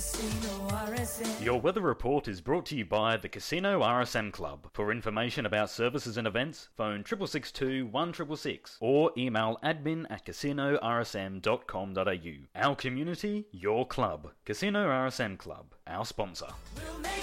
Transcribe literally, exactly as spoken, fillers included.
Casino R S M. Your weather report is brought to you by the Casino R S M Club. For information about services and events, phone six six six two, one six six six or email admin at casino r s m dot com dot a u. Our community, your club. Casino R S M Club, our sponsor. We'll make